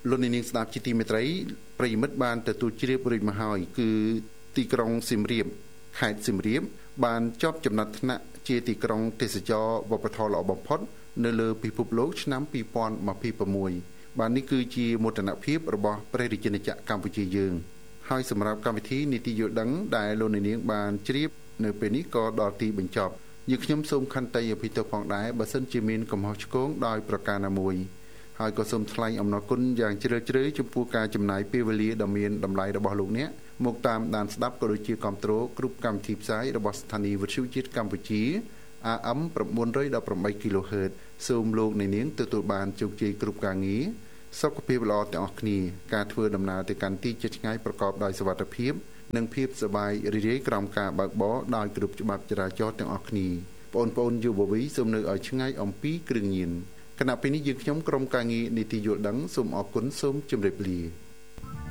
លោកនាងស្ដាប់ជាទីមេត្រីប្រិយមិត្តបានទទួលជ្រាបរួចមកហើយគឺទីក្រុងសៀមរាបខេត្តសៀមរាបបានជាប់ចំណាត់ថ្នាក់ជាទីក្រុងទេសចរវប្បធម៌ល្អបំផុតនៅលើពិភពលោកឆ្នាំ2026បាទនេះគឺជាមោទនភាពរបស់ព្រះរាជាណាចក្រកម្ពុជាយើងហើយសម្រាប់កម្មវិធីនីតិយល់ដឹងដែលលោកនាងបានជ្រាបនៅពេលនេះក៏ដល់ទីបញ្ចប់យើងខ្ញុំសូមខន្តីអភ័យទោសផងដែរបើសិនជាមានកំហុសឆ្គងដោយប្រការណាមួយហើយក៏សូមថ្លែងអំណរគុណយ៉ាងជ្រាលជ្រៅចំពោះការចំណាយពេលវេលាដ៏មានតម្លៃរបស់លោកអ្នកមកតាមដានស្ដាប់ក៏ដូចជាគាំទ្រគ្រប់កម្មវិធីផ្សាយរបស់ស្ថានីយ៍វិទ្យុជាតិកម្ពុជា AM 918 kHz សូមលោកអ្នកនាងទទួលបានជោគជ័យគ្រប់ការងារសុខភាពល្អទាំងអស់គ្នាការធ្វើដំណើរទៅកាន់ទីជិតឆ្ងាយប្រកបដោយសុវត្ថិភាពនិងភាពសប្បាយរីករាយក្រោមការបើកបរដោយគ្រប់ច្បាប់ចរាចរណ៍ទាំងអស់គ្នាបងប្អូនយុវវ័យសូមនៅឲ្យឆ្ងាយអំពីគ្រឿងញៀនគណៈពេលនេះយើងខ្ញុំក្រុមការងារនីតិយល់ដឹងសូមអរគុណសូមជម្រាបលា